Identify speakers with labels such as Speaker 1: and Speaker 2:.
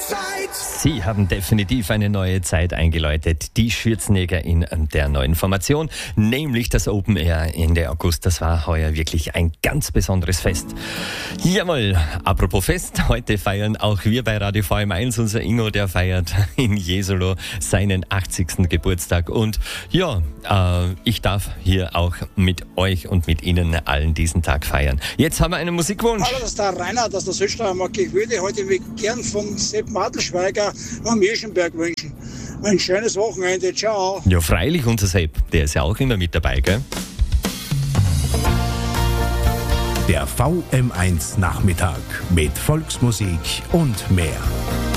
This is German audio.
Speaker 1: Sie haben definitiv eine neue Zeit eingeläutet. Die Schürzenjäger in der neuen Formation, nämlich das Open Air Ende August. Das war heuer wirklich ein ganz besonderes Fest. Jawohl, apropos Fest, heute feiern auch wir bei Radio VM1. Unser Ingo, der feiert in Jesolo seinen 80. Geburtstag. Und ja, ich darf hier auch mit euch und mit Ihnen allen diesen Tag feiern. Jetzt haben wir einen Musikwunsch.
Speaker 2: Hallo, das ist der Reinhard aus der Südsteiermark. Ich würde heute gern von Sepp Martelschweiger am Eschenberg wünschen. Ein schönes Wochenende. Ciao.
Speaker 1: Ja, freilich, unser Sepp. Der ist ja auch immer mit dabei, gell?
Speaker 3: Der VM1 Nachmittag mit Volksmusik und mehr.